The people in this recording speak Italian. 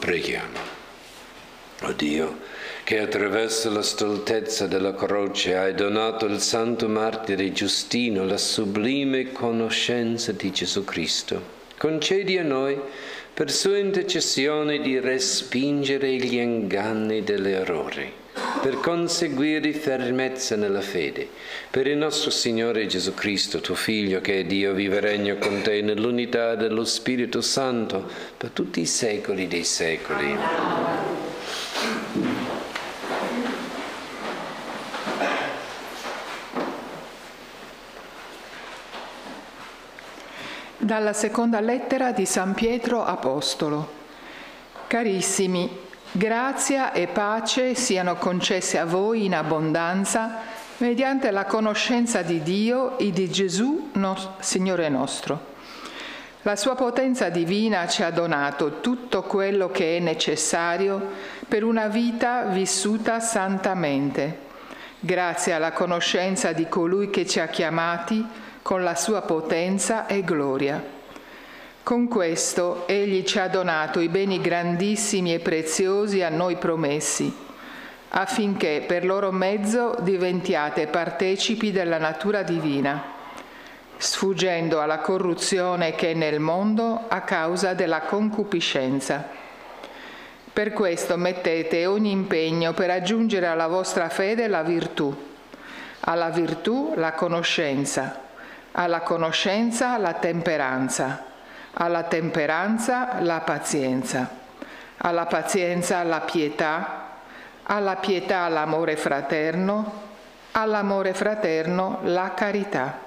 Preghiamo. O Dio, che attraverso la stoltezza della croce hai donato al santo martire Giustino la sublime conoscenza di Gesù Cristo, concedi a noi, per sua intercessione, di respingere gli inganni dell'errore, per conseguire fermezza nella fede, per il nostro Signore Gesù Cristo, tuo Figlio, che è Dio, vive e regna con te nell'unità dello Spirito Santo per tutti i secoli dei secoli. Dalla seconda lettera di San Pietro Apostolo. Carissimi, grazia e pace siano concesse a voi in abbondanza mediante la conoscenza di Dio e di Gesù, Signore nostro. La sua potenza divina ci ha donato tutto quello che è necessario per una vita vissuta santamente, grazie alla conoscenza di colui che ci ha chiamati con la sua potenza e gloria. Con questo Egli ci ha donato i beni grandissimi e preziosi a noi promessi, affinché per loro mezzo diventiate partecipi della natura divina, sfuggendo alla corruzione che è nel mondo a causa della concupiscenza. Per questo mettete ogni impegno per aggiungere alla vostra fede la virtù, alla virtù la conoscenza, alla conoscenza la temperanza, alla temperanza la pazienza, alla pazienza la pietà, alla pietà l'amore fraterno, all'amore fraterno la carità.